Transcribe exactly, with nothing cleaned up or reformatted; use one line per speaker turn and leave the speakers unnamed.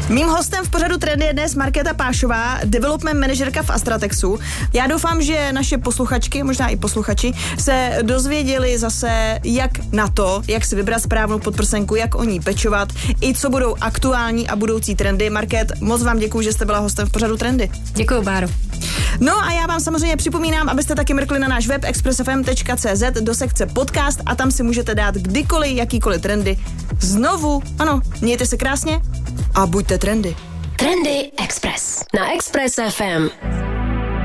Mým hostem v pořadu Trendy je dnes Markéta Pášová, development manažerka v Astratexu. Já doufám, že naše posluchačky, možná i posluchači, se dozvěděli zase, jak na to, jak si vybrat správnou podprsenku, jak o ní pečovat, i co budou aktuální a budoucí trendy. Markét, moc vám děkuju, že jste byla hostem v pořadu Trendy.
Děkuju, Báro.
No a já vám samozřejmě připomínám, abyste taky mrkli na náš web express f m tečka c z do sekce podcast a tam si můžete dát kdykoliv, jakýkoliv trendy. Znovu, ano, mějte se krásně a buďte trendy.
Trendy Express na Express F M.